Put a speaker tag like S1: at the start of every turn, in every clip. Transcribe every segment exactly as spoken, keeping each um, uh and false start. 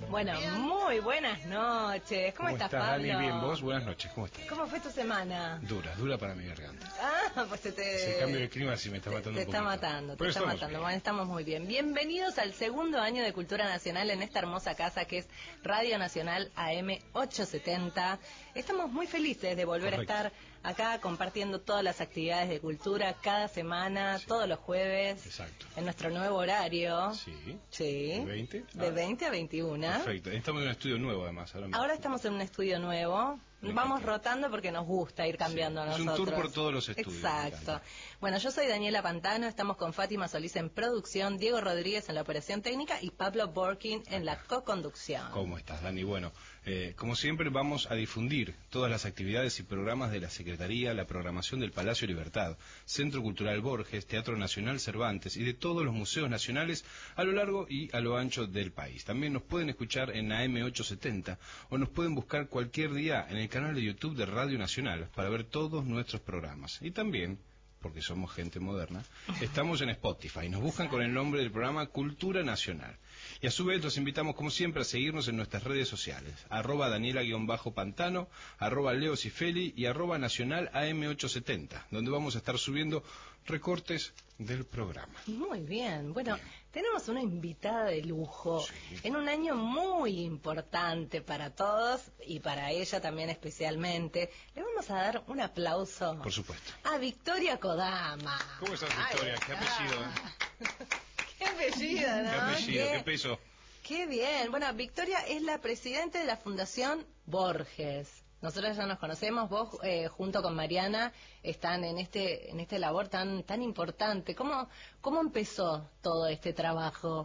S1: Bueno, muy buenas noches. ¿Cómo, ¿Cómo estás, estás, Pablo?
S2: Dani? Bien, ¿vos? Buenas noches, ¿cómo estás?
S1: ¿Cómo fue tu semana?
S2: Dura, dura para mi garganta.
S1: Ah, pues se te...
S2: Ese cambio de clima sí me está matando
S1: te,
S2: un
S1: te
S2: poquito.
S1: Te está matando, te
S2: Pero
S1: está matando.
S2: Bien.
S1: Bueno, estamos muy bien. Bienvenidos al segundo año de Cultura Nacional en esta hermosa casa que es Radio Nacional A M ochocientos setenta. Estamos muy felices de volver
S2: Correcto.
S1: a estar acá compartiendo todas las actividades de cultura cada semana, sí. Todos los jueves.
S2: Exacto.
S1: En nuestro nuevo horario.
S2: Sí.
S1: Sí.
S2: ¿De veinte?
S1: De
S2: ah.
S1: veinte a veintiuno.
S2: Perfecto. Estamos en un estudio nuevo además. Ahora,
S1: ahora estamos en un estudio nuevo. Me Vamos encanta. rotando porque nos gusta ir cambiando
S2: sí.
S1: a nosotros.
S2: Es un tour por todos los estudios.
S1: Exacto. Bueno, yo soy Daniela Pantano, estamos con Fátima Solís en producción, Diego Rodríguez en la operación técnica y Pablo Borkin en la co-conducción.
S2: ¿Cómo estás, Dani? Bueno, eh, como siempre vamos a difundir todas las actividades y programas de la Secretaría, la programación del Palacio Libertad, Centro Cultural Borges, Teatro Nacional Cervantes y de todos los museos nacionales a lo largo y a lo ancho del país. También nos pueden escuchar en A M ochocientos setenta o nos pueden buscar cualquier día en el canal de YouTube de Radio Nacional para ver todos nuestros programas. Y también, porque somos gente moderna, estamos en Spotify. Nos buscan con el nombre del programa Cultura Nacional. Y a su vez los invitamos, como siempre, a seguirnos en nuestras redes sociales. Arroba Daniela-Pantano, arroba Leo Cifeli y arroba Nacional A M ochocientos setenta, donde vamos a estar subiendo recortes del programa.
S1: Muy bien. Bueno,
S2: bien.
S1: Tenemos una invitada de lujo
S2: sí.
S1: en un año muy importante para todos y para ella también especialmente. Le vamos a dar un aplauso.
S2: Por supuesto.
S1: A Victoria Kodama.
S2: ¿Cómo estás, Victoria?
S1: Ay,
S2: ¿Qué apellido? ¿eh?
S1: Qué apellido, ¿no?
S2: ¿Qué apellido?
S1: ¿Qué,
S2: ¿Qué peso?
S1: Qué bien. Bueno, Victoria es la presidenta de la Fundación Borges. Nosotros ya nos conocemos, vos eh, junto con Mariana están en este en este labor tan tan importante. ¿Cómo cómo empezó todo este trabajo?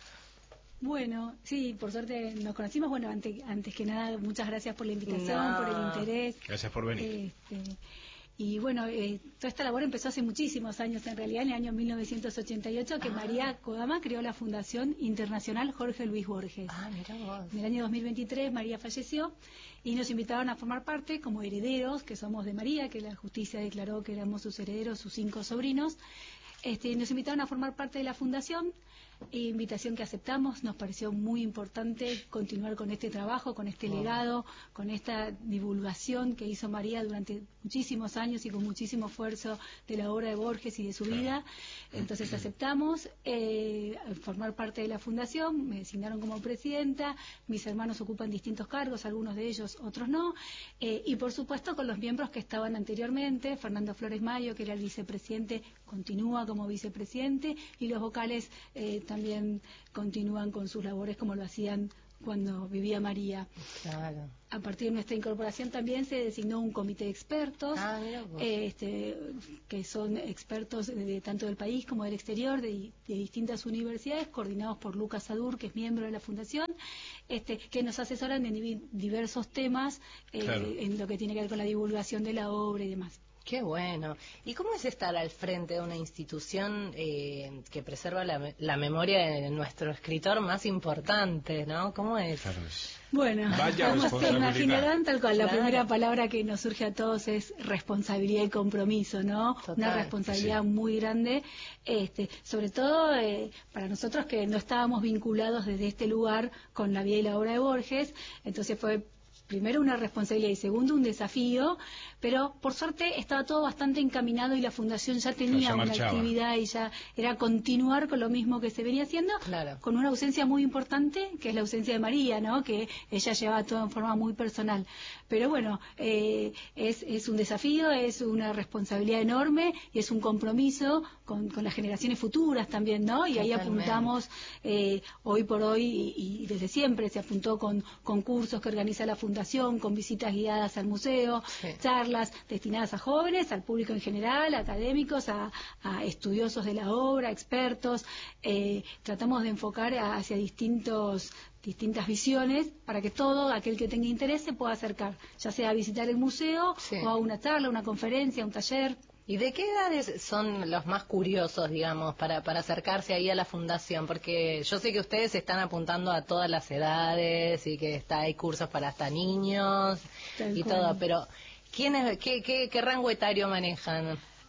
S3: Bueno, sí, por suerte nos conocimos. Bueno, antes, antes que nada, muchas gracias por la invitación,
S1: no.
S3: por el interés.
S2: Gracias por venir.
S3: Este, y bueno, eh, toda esta labor empezó hace muchísimos años, en realidad en el año mil novecientos ochenta y ocho, que ah. María Kodama creó la Fundación Internacional Jorge Luis Borges.
S1: Ah, mira vos.
S3: En el año dos mil veintitrés María falleció y nos invitaron a formar parte como herederos, que somos de María, que la justicia declaró que éramos sus herederos, sus cinco sobrinos. Este, nos invitaron a formar parte de la fundación, invitación que aceptamos. Nos pareció muy importante continuar con este trabajo, con este legado, con esta divulgación que hizo María durante muchísimos años y con muchísimo esfuerzo de la obra de Borges y de su vida. Entonces aceptamos eh, formar parte de la fundación, me designaron como presidenta, mis hermanos ocupan distintos cargos, algunos de ellos, otros no, eh, y por supuesto con los miembros que estaban anteriormente. Fernando Flores Mayo, que era el vicepresidente, continúa como vicepresidente, y los vocales eh, también continúan con sus labores como lo hacían cuando vivía María.
S1: Claro.
S3: A partir de nuestra incorporación también se designó un comité de expertos,
S1: ah, mira vos.
S3: eh, este, que son expertos de, de tanto del país como del exterior, de, de distintas universidades, coordinados por Lucas Sadur, que es miembro de la fundación, este, que nos asesoran en diversos temas eh,
S2: claro.
S3: en lo que tiene que ver con la divulgación de la obra y demás.
S1: Qué bueno. ¿Y cómo es estar al frente de una institución eh, que preserva la, la memoria de nuestro escritor más importante, ¿no? ¿Cómo es?
S2: Claro.
S3: Bueno,
S2: Vaya
S3: como se imaginarán, tal cual,
S1: claro.
S3: La primera palabra que nos surge a todos es responsabilidad y compromiso, ¿no?
S1: Total.
S3: Una responsabilidad sí. muy grande, este, sobre todo eh, para nosotros que no estábamos vinculados desde este lugar con la vida y la obra de Borges. Entonces fue primero una responsabilidad y segundo un desafío, pero por suerte estaba todo bastante encaminado y la fundación ya tenía
S2: ya
S3: una
S2: marchaba.
S3: actividad y ya era continuar con lo mismo que se venía haciendo,
S1: claro.
S3: con una ausencia muy importante, que es la ausencia de María, ¿no? Que ella llevaba todo en forma muy personal. Pero bueno, eh, es, es un desafío, es una responsabilidad enorme y es un compromiso con, con las generaciones futuras también, ¿no? Y
S1: Totalmente.
S3: Ahí apuntamos, eh, hoy por hoy y, y desde siempre se apuntó con concursos que organiza la fundación, con visitas guiadas al museo,
S1: sí.
S3: charlas destinadas a jóvenes, al público en general, a académicos, a, a estudiosos de la obra, expertos. Eh, tratamos de enfocar hacia distintos distintas visiones para que todo aquel que tenga interés se pueda acercar, ya sea a visitar el museo
S1: sí.
S3: o a una charla, una conferencia, un taller.
S1: ¿Y de qué edades son los más curiosos, digamos, para, para acercarse ahí a la fundación? Porque yo sé que ustedes están apuntando a todas las edades y que está hay cursos para hasta niños
S3: Tal
S1: y
S3: cual.
S1: todo, pero ¿quién es, qué, qué, qué rango etario manejan?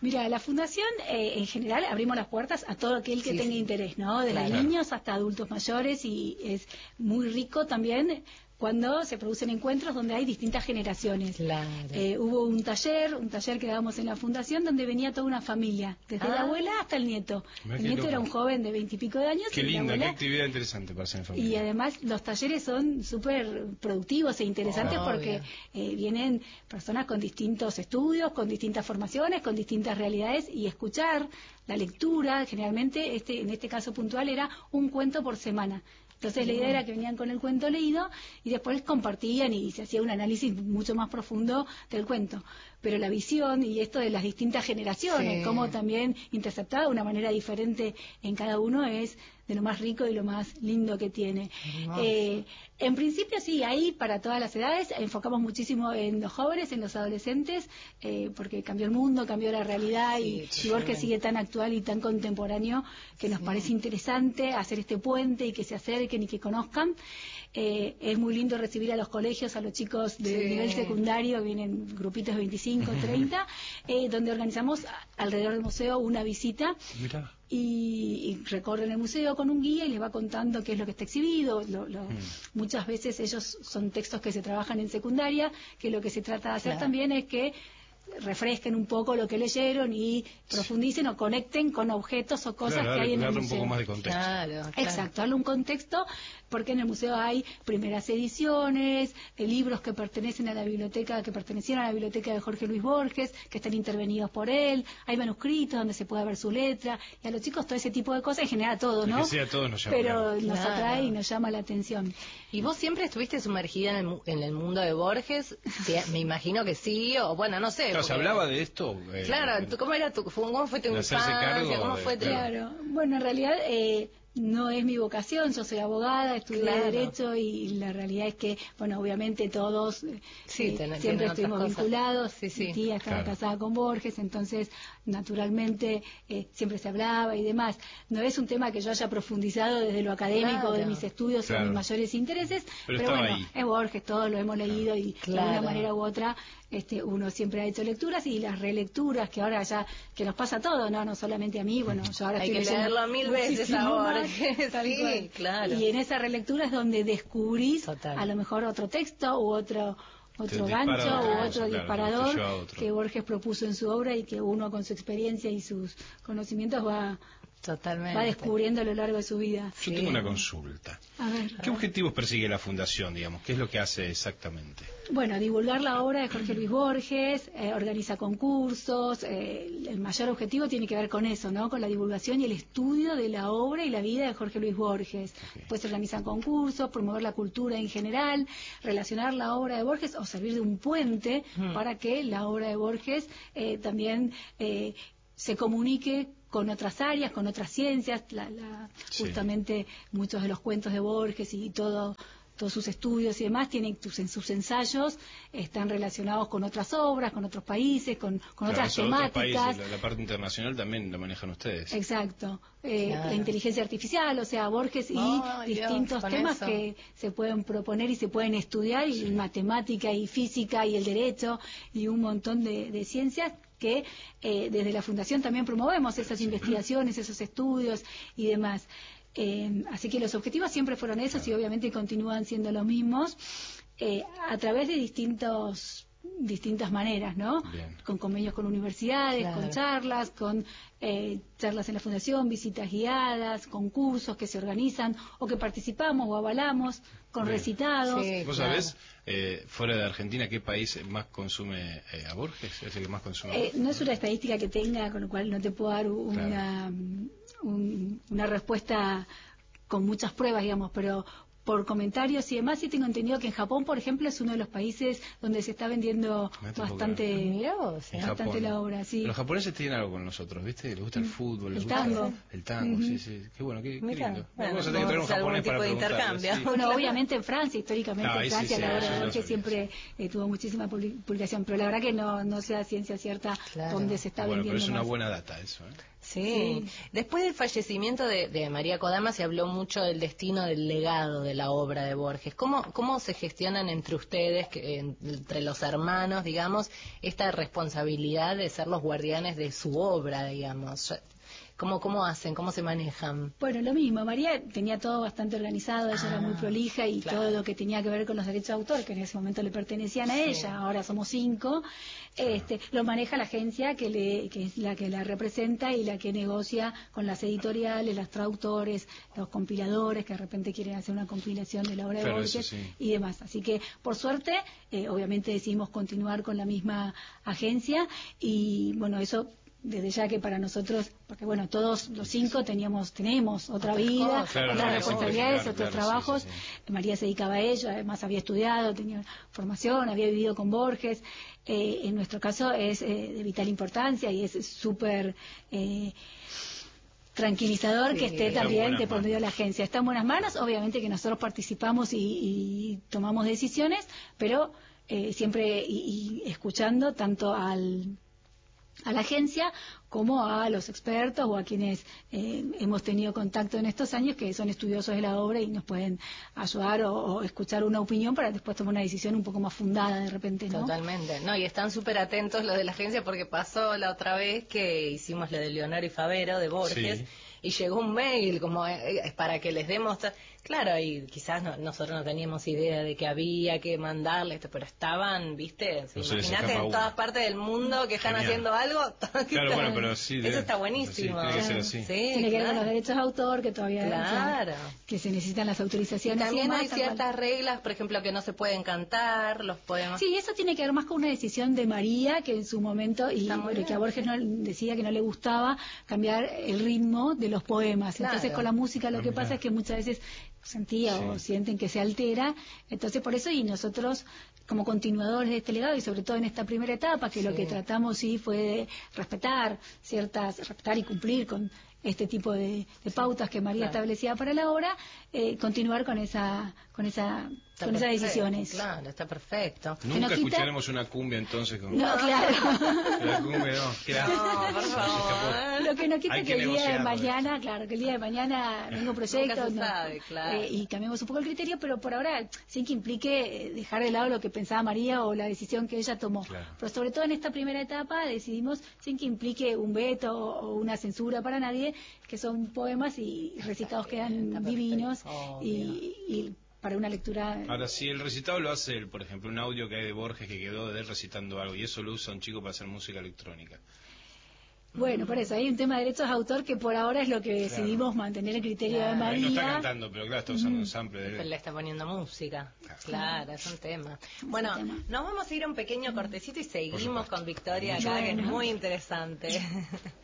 S3: Mira, la fundación eh, en general abrimos las puertas a todo aquel que
S1: Sí,
S3: tenga
S1: sí.
S3: interés, ¿no? Desde
S1: Claro.
S3: niños hasta adultos mayores, y es muy rico también cuando se producen encuentros donde hay distintas generaciones.
S1: Claro.
S3: Eh, hubo un taller, un taller que dábamos en la fundación donde venía toda una familia, desde
S1: Ah.
S3: la abuela hasta el nieto.
S2: Mirá
S3: El
S2: qué
S3: nieto
S2: loco.
S3: era un joven de veintipico de años.
S2: Qué
S3: y la
S2: linda, qué
S3: abuela-
S2: actividad interesante para hacer en familia.
S3: y además los talleres son súper productivos e interesantes
S1: Obvio.
S3: porque eh, vienen personas con distintos estudios, con distintas formaciones, con distintas realidades, y escuchar la lectura, generalmente este en este caso puntual era un cuento por semana. Entonces la idea era que venían con el cuento leído y después compartían y se hacía un análisis mucho más profundo del cuento. Pero la visión y esto de las distintas generaciones,
S1: Sí.
S3: cómo también interceptada de una manera diferente en cada uno, es de lo más rico y lo más lindo que tiene.
S1: Hermoso.
S3: Eh, en principio sí, ahí para todas las edades enfocamos muchísimo en los jóvenes, en los adolescentes, eh, porque cambió el mundo, cambió la realidad,
S1: Sí,
S3: y, y Borges
S1: totalmente.
S3: sigue tan actual y tan contemporáneo que nos
S1: Sí.
S3: parece interesante hacer este puente y que se acerquen y que conozcan. Eh, es muy lindo recibir a los colegios, a los chicos de
S1: Sí.
S3: nivel secundario, vienen grupitos de veinticinco, treinta, eh, donde organizamos a- alrededor del museo una visita
S2: Mirá.
S3: y, y recorren el museo con un guía y les va contando qué es lo que está exhibido. Lo- lo-
S2: Mm.
S3: Muchas veces ellos son textos que se trabajan en secundaria, que lo que se trata de hacer
S1: Claro.
S3: también es que refresquen un poco lo que leyeron y profundicen o conecten con objetos o cosas
S2: Claro,
S3: que hay en el
S2: darle un
S3: museo.
S2: poco más de contexto.
S1: Claro, claro.
S3: Exacto, darle un contexto, porque en el museo hay primeras ediciones, eh, libros que pertenecen a la biblioteca, que pertenecieron a la biblioteca de Jorge Luis Borges, que están intervenidos por él, hay manuscritos donde se puede ver su letra, y a los chicos todo ese tipo de cosas, en general a todos, ¿no?
S2: Que sea a todos nos llama,
S3: Pero
S2: claro.
S3: nos
S1: Claro.
S3: atrae y nos llama la atención.
S1: ¿Y vos siempre estuviste sumergida en el, mu- en el mundo de Borges? Sí, me imagino que sí, o bueno, no sé.
S2: Claro, ¿se
S1: porque-
S2: hablaba de esto? Eh,
S1: Claro, ¿tú- ¿cómo era tu, fu- cómo fue tu
S2: de hacerse
S1: infancia?
S2: cargo
S1: ¿Cómo
S2: de-
S1: fue tu-
S2: claro.
S3: Claro, bueno, en realidad eh, no es mi vocación, yo soy abogada, estudié
S1: Claro.
S3: Derecho, y la realidad es que, bueno, obviamente todos eh,
S1: Sí,
S3: eh,
S1: ten- tienen
S3: siempre
S1: otras
S3: estuvimos
S1: cosas.
S3: vinculados.
S1: Sí, sí.
S3: Mi tía estaba
S2: Claro.
S3: casada con Borges, entonces naturalmente eh, siempre se hablaba y demás. No es un tema que yo haya profundizado desde lo académico,
S1: Claro.
S3: de mis estudios
S2: Claro.
S3: o mis mayores intereses,
S2: Pero
S3: pero,
S2: estaba
S3: bueno,
S2: ahí.
S3: es Borges, todos lo hemos leído y de
S1: Claro.
S3: una manera u otra este, uno siempre ha hecho lecturas, y las relecturas que ahora ya, que nos pasa a todos, no, no solamente a mí, bueno, yo ahora
S1: Hay
S3: estoy
S1: que
S3: leyendo
S1: leerlo mil veces
S3: muchísimo
S1: ahora.
S3: más, tal
S1: Sí,
S3: cual.
S1: claro.
S3: Y en esa relectura es donde descubrís
S1: Total.
S3: a lo mejor otro texto u otro otro
S2: dispara
S3: gancho
S2: otra
S3: u
S2: cosa,
S3: otro
S2: claro,
S3: disparador
S2: te lleva a otro.
S3: que Borges propuso en su obra, y que uno con su experiencia y sus conocimientos va,
S1: Totalmente.
S3: va descubriendo a lo largo de su vida.
S2: Yo
S1: Sí.
S2: tengo una consulta.
S3: A ver.
S2: ¿Qué objetivos persigue la fundación, digamos? ¿Qué es lo que hace exactamente?
S3: Bueno, divulgar la obra de Jorge Luis Borges, eh, organiza concursos, eh, el mayor objetivo tiene que ver con eso, ¿no? Con la divulgación y el estudio de la obra y la vida de Jorge Luis Borges.
S2: Ok.
S3: Pues se organizan concursos, promover la cultura en general, relacionar la obra de Borges o servir de un puente
S1: Mm.
S3: para que la obra de Borges eh, también eh, se comunique con otras áreas, con otras ciencias. La, la-
S2: Sí.
S3: Justamente muchos de los cuentos de Borges y todo todos sus estudios y demás tienen tus, en sus ensayos están relacionados con otras obras, con otros países, con, con
S2: Claro,
S3: otras
S2: eso, otros
S3: temáticas.
S2: países, la, la parte internacional también la manejan ustedes.
S3: Exacto. Eh,
S1: Claro.
S3: La inteligencia artificial, o sea, Borges y
S1: Ay, Dios,
S3: distintos
S1: con
S3: temas
S1: eso.
S3: que se pueden proponer y se pueden estudiar, y
S2: Sí.
S3: matemática y física y el derecho y un montón de, de ciencias que eh, desde la Fundación también promovemos esas investigaciones, esos estudios y demás. Eh, así que los objetivos siempre fueron esos, y obviamente continúan siendo los mismos, eh, a través de distintos distintas maneras, ¿no?
S2: Bien.
S3: Con convenios con universidades,
S1: Claro.
S3: con charlas, con eh, charlas en la Fundación, visitas guiadas, concursos que se organizan o que participamos o avalamos, con
S2: Bien.
S3: recitados.
S1: Sí.
S2: ¿Vos
S1: claro.
S2: sabés, eh, fuera de Argentina, qué país más consume eh, a Borges? ¿Es el que más consume a
S3: Eh,
S2: Borges?
S3: no es una estadística que tenga, con lo cual no te puedo dar una, un- una respuesta con muchas pruebas, digamos, pero por comentarios y demás sí tengo entendido que en Japón, por ejemplo, es uno de los países donde se está vendiendo
S2: No te puedo
S3: bastante,
S1: Mirá vos,
S2: En
S1: ¿eh?
S3: bastante
S2: Japón.
S3: la obra, sí.
S2: Los japoneses tienen algo con nosotros, ¿viste? Les gusta el fútbol, les
S3: El
S2: gusta
S3: tango.
S2: el tango,
S3: Ujú.
S2: sí, sí. Qué bueno, qué, qué
S1: Mirá,
S2: lindo.
S1: bueno,
S2: Vamos a tener que traer un
S1: vamos a hacer algún
S2: japonés para
S1: tipo de
S2: preguntarle,
S1: intercambio.
S2: sí.
S3: Bueno, obviamente en Francia, históricamente
S2: Ah, ahí
S3: en
S2: sí,
S3: Francia
S2: sí,
S3: la obra
S2: eso
S3: de
S2: lo
S3: Borges
S2: sabía,
S3: siempre
S2: sí.
S3: eh, tuvo muchísima publi- publicación, pero la verdad que no, no sea ciencia cierta
S1: Claro.
S3: dónde se está
S2: Bueno, pero
S3: vendiendo
S2: es una
S3: más.
S2: buena data eso, ¿eh?
S1: Sí.
S3: Sí.
S1: Después del fallecimiento de, de María Kodama se habló mucho del destino del legado de la obra de Borges. ¿Cómo, cómo se gestionan entre ustedes, que, entre los hermanos, digamos, esta responsabilidad de ser los guardianes de su obra, digamos? ¿Cómo, cómo hacen? ¿Cómo se manejan?
S3: Bueno, lo mismo, María tenía todo bastante organizado, ella
S1: Ah,
S3: era muy prolija y
S1: claro.
S3: todo lo que tenía que ver con los derechos de autor, que en ese momento le pertenecían a
S1: Sí.
S3: ella, ahora somos cinco, este, lo maneja la agencia que, le, que es la que la representa y la que negocia con las editoriales, los traductores, los compiladores que de repente quieren hacer una compilación de la obra
S2: Claro,
S3: de Borges
S2: eso sí.
S3: y demás. Así que, por suerte, eh, obviamente decidimos continuar con la misma agencia y, bueno, eso desde ya que para nosotros, porque bueno, todos los cinco teníamos, tenemos otra
S1: Otras
S3: vida,
S1: cosas,
S2: Claro,
S3: otras
S2: no,
S3: responsabilidades,
S2: claro,
S3: otros
S2: claro,
S3: trabajos.
S2: sí, sí, sí.
S3: María se dedicaba a ello, además había estudiado, tenía formación, había vivido con Borges. Eh, en nuestro caso es eh, de vital importancia y es súper eh, tranquilizador
S1: Sí,
S3: que esté
S1: está en
S3: también
S2: buenas
S3: de por medio de la
S2: manos.
S3: agencia. Está en buenas manos, obviamente que nosotros participamos y, y tomamos decisiones, pero eh, siempre y, y escuchando tanto al a la agencia como a los expertos o a quienes eh, hemos tenido contacto en estos años que son estudiosos de la obra y nos pueden ayudar o, o escuchar una opinión para después tomar una decisión un poco más fundada de repente, ¿no?
S1: Totalmente. No, y están súper atentos los de la agencia porque pasó la otra vez que hicimos la de Leonardo y Favero de Borges
S2: Sí.
S1: y llegó un mail como eh, eh, para que les demos... Claro, y quizás no- nosotros no teníamos idea de que había que mandarle esto, pero estaban, ¿viste?
S2: No se les
S1: Imagínate
S2: escapa
S1: en
S2: uno.
S1: todas partes del mundo que están
S2: Genial.
S1: haciendo algo.
S2: Claro, bueno, pero sí,
S1: Eso
S2: debe-
S1: está buenísimo.
S2: sí, tiene que ser así.
S1: Sí,
S3: Tiene que ver con
S1: claro.
S3: los derechos de autor que todavía
S1: Claro.
S3: que se necesitan las
S1: Y
S3: autorizaciones.
S1: también
S3: demás,
S1: hay
S3: tal cual.
S1: ciertas reglas, por ejemplo, que no se pueden cantar, los poemas.
S3: Sí, eso tiene que ver más con una decisión de María, que en su momento, y
S1: Está muy
S3: bueno,
S1: bien.
S3: que a Borges no, decía que no le gustaba cambiar el ritmo de los poemas.
S1: Claro.
S3: Entonces con la música lo
S2: Ah,
S3: que
S2: mirá.
S3: pasa es que muchas veces sentía
S2: Sí.
S3: o sienten que se altera. Entonces por eso, y nosotros como continuadores de este legado, y sobre todo en esta primera etapa, que lo
S1: Sí.
S3: que tratamos sí fue de respetar ciertas, respetar y cumplir con este tipo de, de pautas que María
S1: claro.
S3: establecía para la obra, eh, continuar con esa con esa
S1: Está
S3: con esas
S1: perfecto,
S3: decisiones.
S1: Claro, está perfecto.
S3: no
S2: Nunca
S3: quita-
S2: escucharemos una cumbia entonces con...
S3: No, claro.
S2: La cumbia no, queda-
S1: No, por
S2: se
S1: favor.
S2: escapó.
S3: Lo que no quita
S2: Hay
S3: que,
S2: que
S3: el día de
S2: negociarlo
S3: mañana, claro, que el día de mañana venga un proyecto
S1: Nunca se
S3: no,
S1: sabe, claro.
S3: eh, y cambiemos un poco el criterio, pero por ahora sin que implique eh, dejar de lado lo que pensaba María o la decisión que ella tomó.
S2: Claro.
S3: Pero sobre todo en esta primera etapa decidimos, sin que implique un veto o una censura para nadie, que son poemas y recitados
S1: bien,
S3: quedan
S1: está perfecto,
S3: divinos
S1: obvio.
S3: y, y para una lectura...
S2: Ahora, si el recitado lo hace él, por ejemplo, un audio que hay de Borges que quedó de él recitando algo, y eso lo usa un chico para hacer música electrónica.
S3: Bueno, por eso hay un tema de derechos de autor que por ahora es lo que decidimos mantener el criterio
S1: Claro.
S3: de
S2: Ahí
S3: María.
S2: no está cantando, pero claro, está usando un sample de
S1: Él
S2: él.
S1: le está poniendo música.
S2: Claro.
S1: Claro, es un tema. Bueno,
S3: tema.
S1: nos vamos a ir a un pequeño cortecito y seguimos
S2: supuesto.
S1: con Victoria
S2: Mucho
S1: acá, que es
S3: Bueno.
S1: muy interesante.